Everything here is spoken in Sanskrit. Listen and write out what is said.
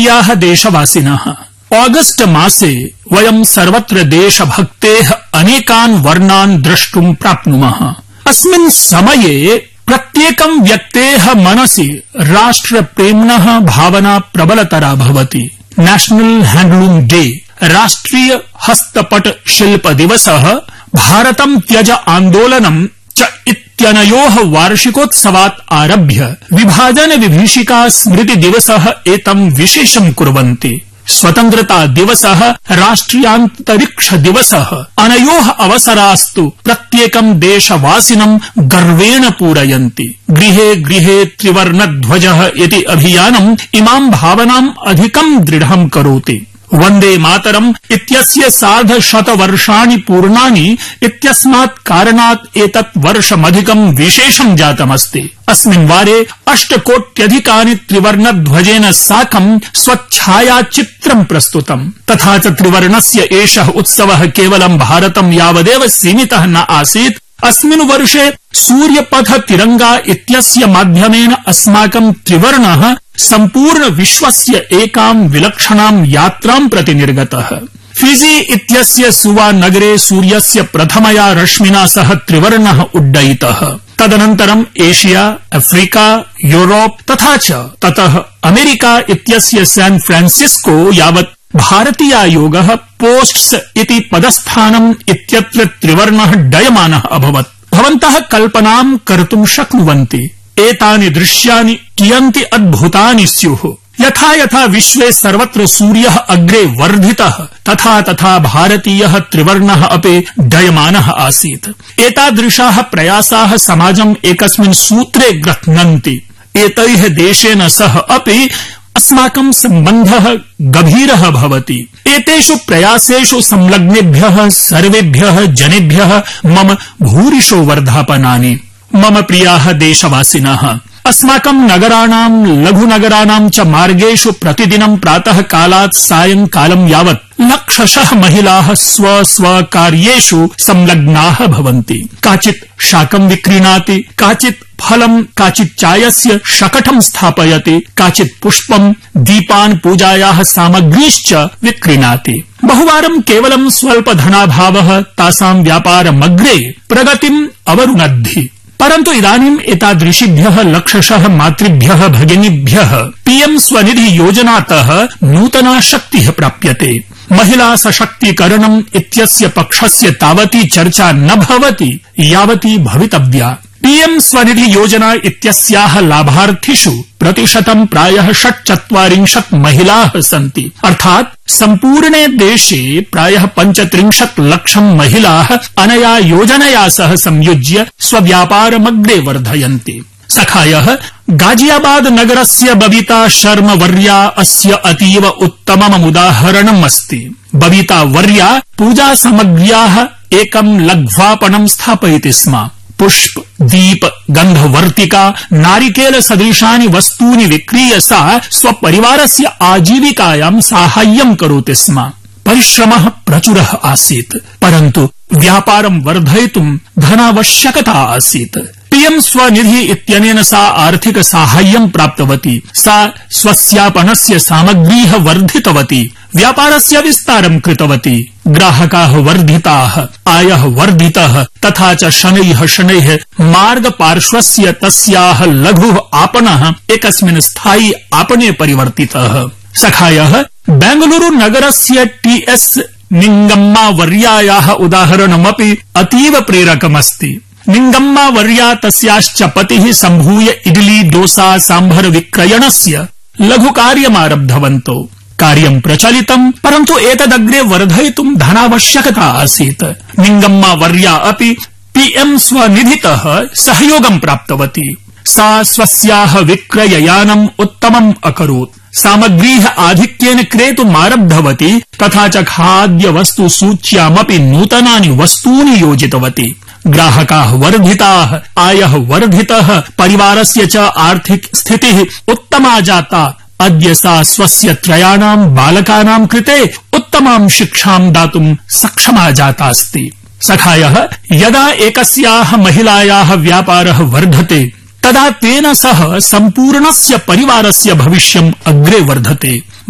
प्रियाः देशवासिनः, ऑगस्ट मासे वयं सर्वत्र देशभक्तेः अनेकान् वर्णान् द्रष्टुं प्राप्नुमः। अस्मिन् समये प्रत्येकं व्यक्तेः मनसि राष्ट्रप्रेम्णः भावना प्रबलतरा भवति। नेशनल हैंडलूम डे, राष्ट्रिय हस्तपट शिल्प दिवसः, भारतं त्यज आन्दोलनं च इत्यनयोः वार्षिकोत्सवात् आरभ्य विभाजन विभीषिका स्मृति दिवसः एतं विशेषं कुर्वन्ति। स्वतन्त्रता दिवसः, राष्ट्रियान्तरिक्ष दिवसः, अनयोः अवसरास्तु प्रत्येकं देशवासिनं गर्वेण पूरयन्ति। गृहे गृहे त्रिवर्णध्वजः इति अभियानम् इमां भावनाम् अधिकं दृढं करोति। वन्दे मातरम् इत्यस्य 150 वर्षाणि पूर्णानि इत्यस्मात् कारणात् एतत् वर्षमधिकं विशेषं जातमस्ति। अस्मिन् वारे 8 कोट्यधिकानि त्रिवर्णध्वजेन साकं स्वच्छायाचित्रं प्रस्तुतम्। तथा च त्रिवर्णस्य एषः उत्सवः केवलं भारतं यावदेव सीमितः न आसीत्। अस्मिन् वर्षे सूर्यपथ तिरंगा इत्यस्य माध्यमेन अस्माकं त्रिवर्णः सम्पूर्ण विश्वस्य एकां विलक्षणां यात्रां प्रति निर्गतः। फिजी इत्यस्य सुवा नगरे सूर्यस्य प्रथमया रश्मिना सह त्रिवर्णः उड्डयितः। तदनन्तरं एशिया, अफ्रीका, यूरोप तथा च ततः अमेरिका इत्यस्य सैन फ्रांसिस्को यावत् भारतीयायोगः पोस्ट्स इति पदस्थानम् इत्यत्र त्रिवर्णः डयमानः अभवत्। भवन्तः कल्पनां कर्तुं शक्नुवन्ति एतानि दृश्यानि कियन्ति अद्भुतानि स्युः। यथा यथा विश्वे सर्वत्र सूर्यः अग्रे वर्धितः तथा तथा भारतीयः त्रिवर्णः अपि डयमानः आसीत्। एतादृशाः प्रयासाः समाजम् एकस्मिन् सूत्रे ग्रह्णन्ति। एतैः देशेन सह अपि अस्माकं सम्बन्धः गभीरः भवति। एतेषु प्रयासेषु संलग्नेभ्यः सर्वेभ्यः जनेभ्यः मम भूरिशो वर्धापनानि। मम प्रियाः देशवासिनः, अस्माकं नगराणां लघुनगराणां च मार्गेषु प्रतिदिनं प्रातः कालात् सायंकालं यावत् लक्षशः महिलाः स्व कार्येषु संलग्नाः भवन्ति। काचित् शाकं विक्रीणाति, काचित् फलं, काचित् चायस्य शकटं स्थापयति, काचित् पुष्पं, दीपान्, पूजायाः सामग्रीश्च विक्रीणाति। बहुवारं केवलं स्वल्पधनाभावः तासां व्यापारमग्रे प्रगतिम् अवरुणद्धि। परन्तु इदानीम् एतादृशीभ्यः लक्षशः मातृभ्यः भगिनीभ्यः पीएम स्वनिधि योजनातः नूतना शक्तिः प्राप्यते। महिला सशक्तीकरणम् इत्यस्य पक्षस्य तावती चर्चा न भवति यावती भवितव्या। पीएम स्वनिधि योजना इत्यस्याः लाभार्थिषु प्रतिशतं प्रायः 46 महिलाः सन्ति। अर्थात् सम्पूर्णे देशे प्रायः 35 लक्षं महिलाः अनया योजनया सह संयुज्य स्वव्यापारमग्रे वर्धयन्ति। सखायः, गाजियाबाद नगरस्य बबीता शर्मा वर्या अस्य अतीव उत्तममुदाहरणम् अस्ति। बबीता वर्या पूजा सामग्र्याः एकं लघ्वापणं स्थापयति स्म। पुष्प, दीप, गन्धवर्तिका, नारिकेल सदृशानि वस्तूनि विक्रीय सा स्वपरिवारस्य आजीविकायां साहाय्यं करोति स्म। परिश्रमः प्रचुरः आसीत्, परन्तु व्यापारं वर्धयितुं धनावश्यकता आसीत्। पीएम स्वनिधि इत्यनेन सा आर्थिक साहाय्यं प्राप्तवती। सा स्वस्यापणस्य सामग्रीः वर्धितवती, व्यापारस्य विस्तारं कृतवती। ग्राहकाः वर्धिताः, आयः वर्धितः, तथा च शनैः शनैः मार्गपार्श्वस्य तस्याः लघुः आपणः एकस्मिन् स्थायी आपणे परिवर्तितः। सखायः, बेंगलुरु नगरस्य टीएस निंगम्मा वर्यायाः उदाहरणमपि अतीव प्रेरकमस्ति। निंगम्मा वर्या तस्याश्च पतिः सम्भूय इडली, डोसा, सांभर विक्रयणस्य लघुकार्यमारब्धवन्तौ। कार्यं प्रचलितम्, परन्तु एतदग्रे वर्धयितुं धनावश्यकता आसीत्। निंगम्मा वर्या अपि पीएम स्वनिधितः सहयोगं प्राप्तवती। सा स्वस्याः विक्रययानम् उत्तमम् अकरोत्। सामग्रीः आधिक्येन क्रेतुमारब्धवती, तथा च खाद्यवस्तु सूच्यामपि नूतनानि वस्तूनि योजितवती। ग्राहकाः वर्धिताः, आयः वर्धितः, परिवारस्य च आर्थिक स्थितिः उत्तमा जाता। अद्य सा स्वस्य 3 बालकानां कृते उत्तमां शिक्षां दातुं सक्षमा जातास्ति। सखायः, यदा एकस्याः महिलायाः व्यापारः वर्धते तदा तेन सह सम्पूर्णस्य परिवारस्य भविष्यम् अग्रे वर्धते।